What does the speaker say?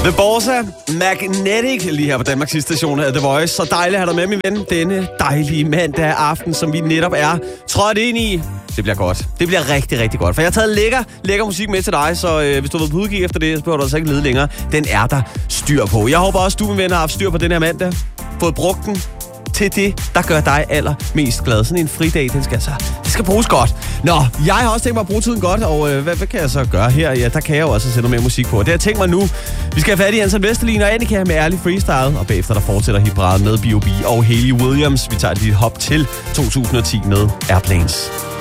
The Borsa Magnetic lige her på Danmarks sidste station af The Voice. Så dejligt at have dig med, min ven, denne dejlige mandag aften, som vi netop er trådt ind i. Det bliver godt. Det bliver rigtig, rigtig godt. For jeg har taget lækker musik med til dig, så hvis du har været på udkig efter det, så behøver du altså ikke lede længere. Den er der styr på. Jeg håber også, du, min ven, har haft styr på den her mandag. Fået brugt den til det, der gør dig allermest glad. Sådan en fridag, det skal bruges godt. Nå, jeg har også tænkt mig at bruge tiden godt, og hvad kan jeg så gøre her? Ja, der kan jeg jo også sætte noget mere musik på. Og det har jeg tænkt mig nu. Vi skal have fat i Anton Vesterlin og Annika med ærlig freestyle, og bagefter der fortsætter hitparaden med B.O.B. og Hayley Williams. Vi tager et lille hop til 2010 med Airplanes.